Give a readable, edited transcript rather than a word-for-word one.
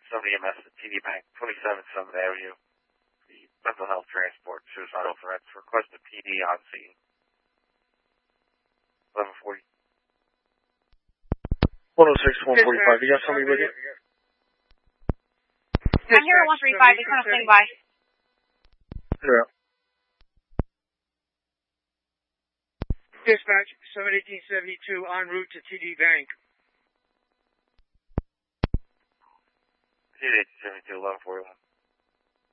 EMS at TD Bank, 27th Avenue. The mental health transport, suicidal threats. Request a PD on scene. 1140. 106, 145. You got somebody with you? I'm here at 135. It's kind of swing by. Yeah. Dispatch, 71872 en route to TD Bank. TD 1872, 1141.